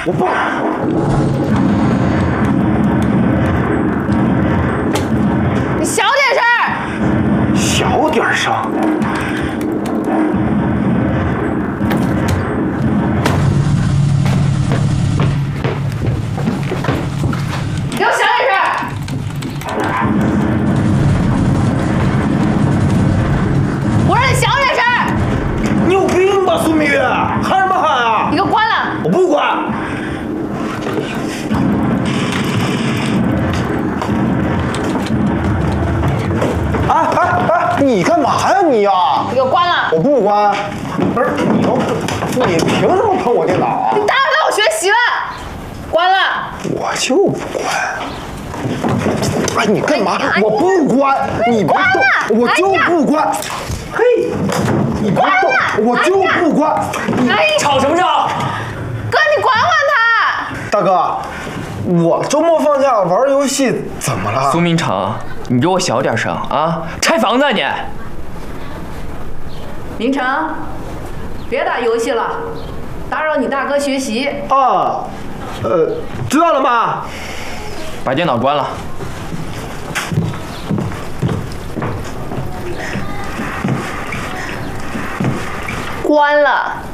我不。 你小点声。 小点声。 给我小点声。我让你小点声。 你有病吧，苏明月？喊什么喊啊？ 你给我关了。 我不关。你干嘛呀你呀？ 你给我关了。 我不关。不是你凭什么碰我电脑啊？ 你打扰到我学习了。关了。 我就不关。哎，你干嘛？我不关。你别动，我就不关。嘿，你别动，我就不关。你吵什么吵？ 哥，你管管他。 大哥，我周末放假玩游戏怎么了？ 苏明成，你给我小点声啊！拆房子啊你！ 明成，别打游戏了，打扰你大哥学习。 啊，知道了妈。 把电脑关了。 关了。